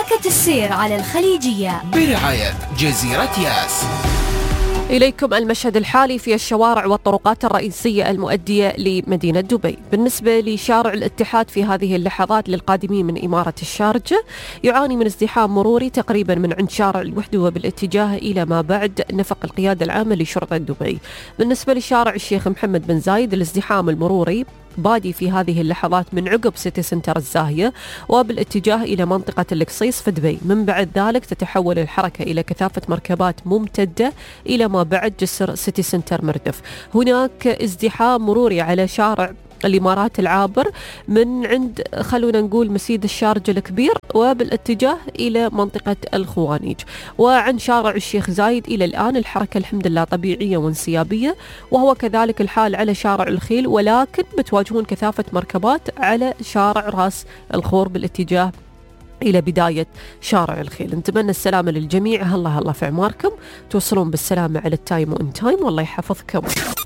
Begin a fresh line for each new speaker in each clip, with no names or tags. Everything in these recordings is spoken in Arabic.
حركة السير على الخليجية
برعاية جزيرة ياس.
إليكم المشهد الحالي في الشوارع والطرقات الرئيسية المؤدية لمدينة دبي. بالنسبة لشارع الاتحاد في هذه اللحظات للقادمين من إمارة الشارجة يعاني من ازدحام مروري تقريبا من عند شارع الوحدة وبالاتجاه إلى ما بعد نفق القيادة العامة لشرطة دبي. بالنسبة لشارع الشيخ محمد بن زايد الازدحام المروري بادي في هذه اللحظات من عقب سيتي سنتر الزاهية وبالاتجاه إلى منطقة القصيص في دبي. من بعد ذلك تتحول الحركة إلى كثافة مركبات ممتدة إلى ما بعد جسر سيتي سنتر مردف. هناك ازدحام مروري على شارع الإمارات العابر من عند خلونا نقول مسيد الشارجة الكبير وبالاتجاه إلى منطقة الخوانيج. وعن شارع الشيخ زايد إلى الآن الحركة الحمد لله طبيعية وانسيابية، وهو كذلك الحال على شارع الخيل، ولكن بتواجهون كثافة مركبات على شارع راس الخور بالاتجاه إلى بداية شارع الخيل. نتمنى السلامة للجميع. الله في عماركم، توصلون بالسلامة على التايم وإن تايم، والله يحفظكم.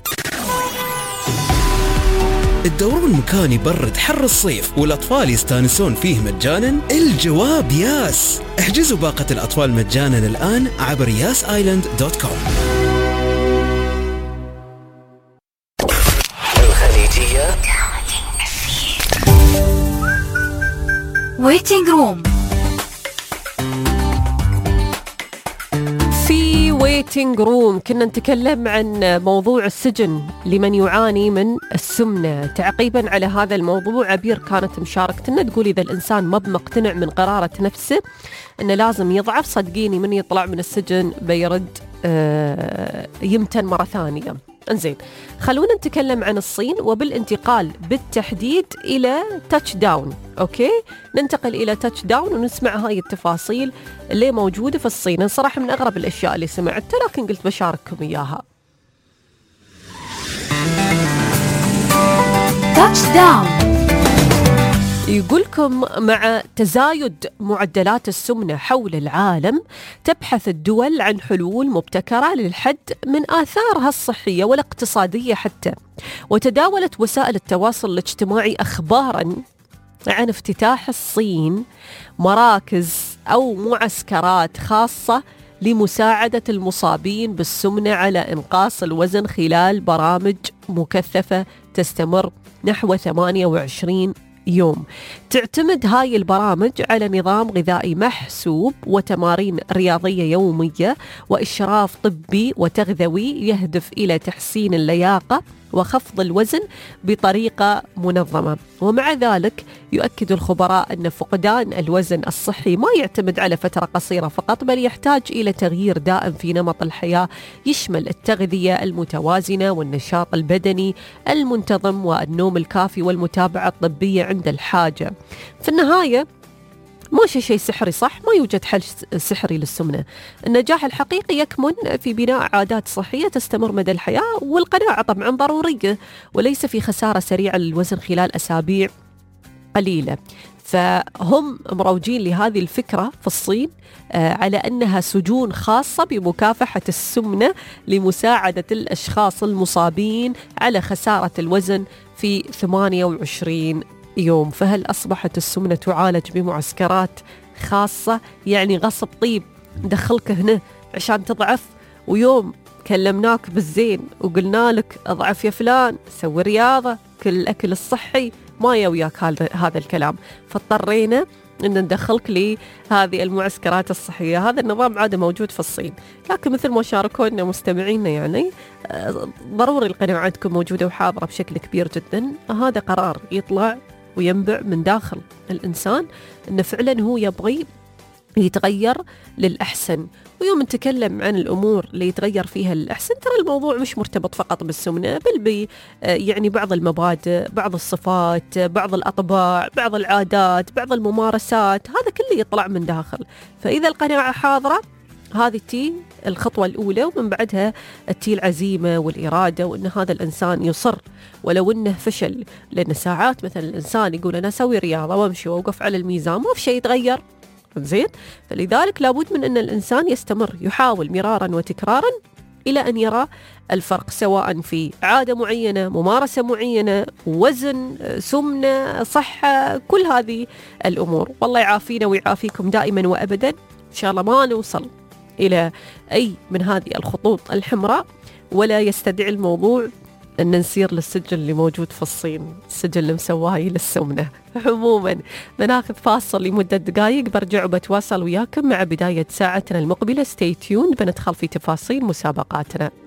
الدورون مكان يبرد حر الصيف والأطفال يستانسون فيه مجانا؟ الجواب ياس. احجزوا باقة الأطفال مجانا الآن عبر yasisland.com.
الخليجية
ويتنج روم.
في ويتنج روم كنا نتكلم عن موضوع السجن لمن يعاني من السمنة. تعقيبا على هذا الموضوع عبير كانت مشاركتنا تقول إذا الإنسان ما بمقتنع من قرارة نفسه أنه لازم يضعف، صدقيني من يطلع من السجن بيرد يمتن مرة ثانية. انزين، خلونا نتكلم عن الصين وبالانتقال بالتحديد إلى تاتش داون. أوكي، ننتقل إلى تاتش داون ونسمع هاي التفاصيل اللي موجودة في الصين. صراحة من أغرب الأشياء اللي سمعتها لكن قلت بشارككم إياها.
تاتش داون
يقولكم مع تزايد معدلات السمنة حول العالم تبحث الدول عن حلول مبتكرة للحد من آثارها الصحية والاقتصادية حتى. وتداولت وسائل التواصل الاجتماعي أخباراً عن افتتاح الصين مراكز أو معسكرات خاصة لمساعدة المصابين بالسمنة على إنقاص الوزن خلال برامج مكثفة تستمر نحو 28 يوم. تعتمد هاي البرامج على نظام غذائي محسوب وتمارين رياضية يومية وإشراف طبي وتغذوي يهدف إلى تحسين اللياقة وخفض الوزن بطريقة منظمة. ومع ذلك يؤكد الخبراء أن فقدان الوزن الصحي ما يعتمد على فترة قصيرة فقط، بل يحتاج إلى تغيير دائم في نمط الحياة يشمل التغذية المتوازنة والنشاط البدني المنتظم والنوم الكافي والمتابعة الطبية عند الحاجة. في النهاية ماشي شيء سحري، صح؟ ما يوجد حل سحري للسمنة. النجاح الحقيقي يكمن في بناء عادات صحية تستمر مدى الحياة، والقناعة طبعا ضرورية، وليس في خسارة سريعة للوزن خلال أسابيع قليلة. فهم مروجين لهذه الفكرة في الصين على أنها سجون خاصة بمكافحة السمنة لمساعدة الأشخاص المصابين على خسارة الوزن في 28 يوم. فهل أصبحت السمنة تعالج بمعسكرات خاصة؟ يعني غصب طيب ندخلك هنا عشان تضعف، ويوم كلمناك بالزين وقلنا لك اضعف يا فلان، سوي رياضة، كل الأكل الصحي، ما يوياك هذا الكلام، فاضطرينا أن ندخلك لهذه المعسكرات الصحية. هذا النظام عادة موجود في الصين، لكن مثل ما شاركونا مستمعينا يعني ضروري القناعة عندكم موجودة وحاضرة بشكل كبير جدا. هذا قرار يطلع وينبع من داخل الإنسان أنه فعلا هو يبغي يتغير للأحسن. ويوم نتكلم عن الأمور اللي يتغير فيها للأحسن، ترى الموضوع مش مرتبط فقط بالسمنة، بل يعني بعض المبادئ، بعض الصفات، بعض الأطباع، بعض العادات، بعض الممارسات، هذا كله يطلع من داخل. فإذا القناعة حاضرة، هذه تي الخطوة الأولى، ومن بعدها التي العزيمة والإرادة، وأن هذا الإنسان يصر ولو أنه فشل. لأن ساعات مثلا الإنسان يقول أنا أسوي رياضة وأمشي وأوقف على الميزان ما في شيء يتغير، زين. فلذلك لابد من أن الإنسان يستمر، يحاول مرارا وتكرارا إلى أن يرى الفرق، سواء في عادة معينة، ممارسة معينة، وزن، سمنة، صحة، كل هذه الأمور. والله يعافينا ويعافيكم دائما وأبدا. إن شاء الله ما نوصل إلى أي من هذه الخطوط الحمراء، ولا يستدعي الموضوع أن نسير للسجل اللي موجود في الصين، السجل اللي مسواهي للسمنة. عموما بناخذ فاصل لمدة دقائق، برجع وبتواصل وياكم مع بداية ساعتنا المقبلة. stay tuned، بندخل في تفاصيل مسابقاتنا.